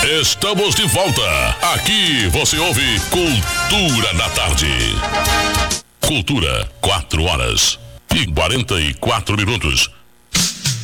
Estamos de volta. Aqui você ouve Cultura da Tarde. Cultura, 4 horas e 44 minutos.